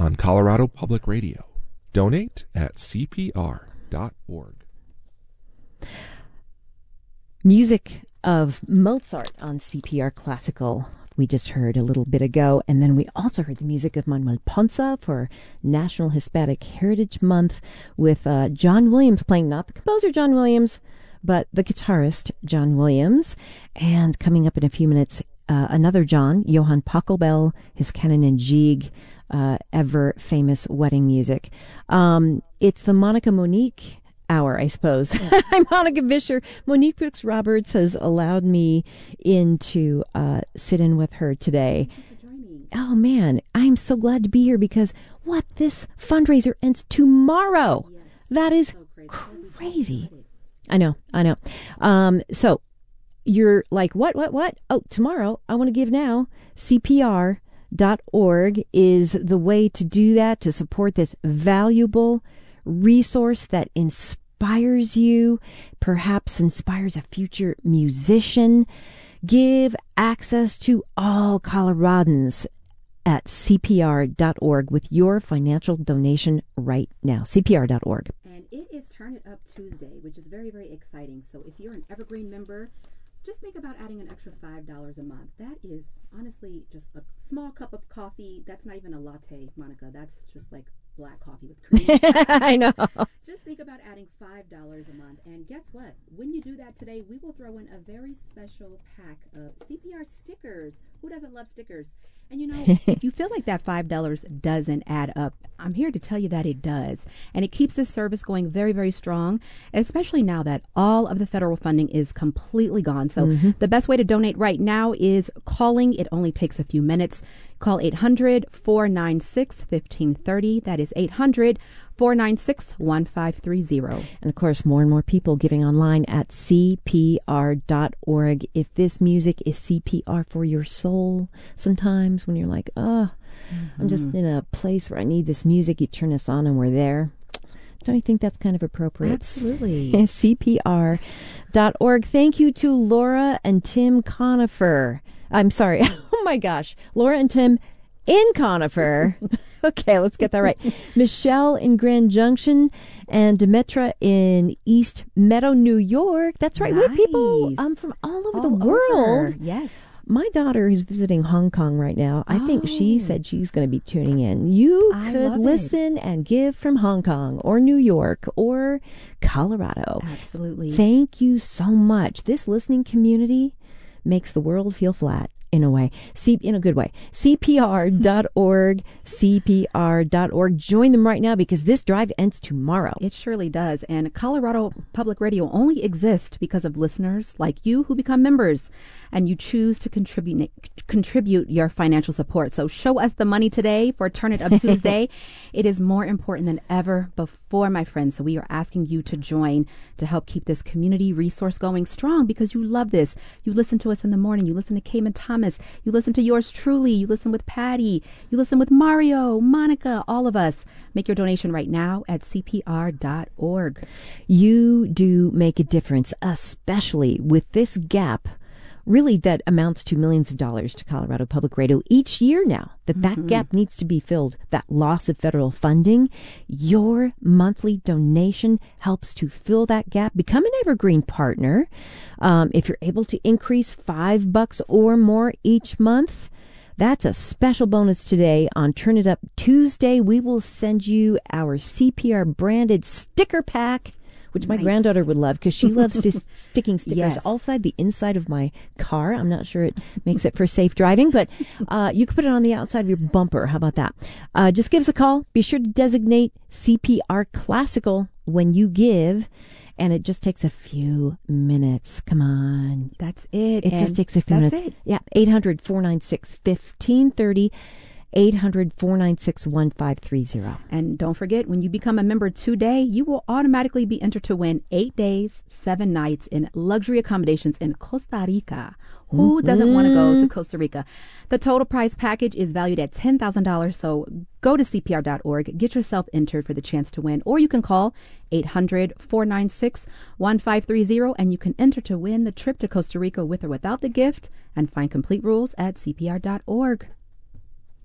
on Colorado Public Radio. Donate at CPR.org. Music of Mozart on CPR Classical. We just heard a little bit ago, and then we also heard the music of Manuel Ponce for National Hispanic Heritage Month with John Williams playing, not the composer John Williams, but the guitarist John Williams. And coming up in a few minutes, another John, Johann Pachelbel, his canon and jig, ever famous wedding music. It's the Monica Monique hour, I suppose. I'm Monica Vischer. Monique Brooks Roberts has allowed me in to sit in with her today. Thank you for joining. Oh man, I'm so glad to be here because this fundraiser ends tomorrow. Yes. That is So crazy. I know. So you're like, what? Oh, tomorrow. I want to give now. CPR.org is the way to do that, to support this valuable resource that inspires you, perhaps inspires a future musician. Give access to all Coloradans at CPR.org with your financial donation right now. CPR.org. And it is Turn It Up Tuesday, which is very, very exciting. So if you're an Evergreen member, just think about adding an extra $5 a month. That is honestly just a small cup of coffee. That's not even a latte, Monica. That's just like black coffee with cream. I know. Just think about adding $5 a month. And guess what? When you do that today, we will throw in a very special pack of CPR stickers. Who doesn't love stickers? And you know, if you feel like that $5 doesn't add up, I'm here to tell you that it does. And it keeps this service going very, very strong, especially now that all of the federal funding is completely gone. So the best way to donate right now is calling. It only takes a few minutes. Call 800-496-1530. That is 800-496-1530. And of course, more and more people giving online at CPR.org. If this music is CPR for your soul, sometimes when you're like, I'm just in a place where I need this music, you turn us on and we're there. Don't you think that's kind of appropriate? Absolutely. CPR.org. Thank you to Laura and Tim Conifer. I'm sorry. Oh my gosh. Laura and Tim in Conifer. Okay, let's get that right. Michelle in Grand Junction and Demetra in East Meadow, New York. That's right. We have people from all over the world. Yes. My daughter is visiting Hong Kong right now. I think she said she's going to be tuning in. You could listen and give from Hong Kong or New York or Colorado. Absolutely. Thank you so much. This listening community makes the world feel flat. In a way, in a good way. CPR.org, CPR.org. Join them right now because this drive ends tomorrow. It surely does. And Colorado Public Radio only exists because of listeners like you who become members and you choose to contribute your financial support. So show us the money today for Turn It Up Tuesday. It is more important than ever before, my friends. So we are asking you to join to help keep this community resource going strong because you love this. You listen to us in the morning. You listen to Cayman Thomas. You listen to yours truly. You listen with Patty. You listen with Mario, Monica, all of us. Make your donation right now at CPR.org. You do make a difference, especially with this gap, really that amounts to millions of dollars to Colorado Public Radio each year now, that gap needs to be filled, that loss of federal funding. Your monthly donation helps to fill that gap. Become an Evergreen partner. If you're able to increase $5 or more each month, that's a special bonus today on Turn It Up Tuesday. We will send you our CPR branded sticker pack, which my granddaughter would love because she loves sticking stickers outside the inside of my car. I'm not sure it makes it for safe driving, but you could put it on the outside of your bumper. How about that? Just give us a call. Be sure to designate CPR Classical when you give. And it just takes a few minutes. Come on. That's it. It just takes a few minutes. Yeah. 800-496-1530. 800-496-1530. And don't forget, when you become a member today, you will automatically be entered to win 8 days, 7 nights in luxury accommodations in Costa Rica. Who doesn't want to go to Costa Rica? The total prize package is valued at $10,000. So go to CPR.org, get yourself entered for the chance to win, or you can call 800-496-1530 and you can enter to win the trip to Costa Rica with or without the gift and find complete rules at CPR.org.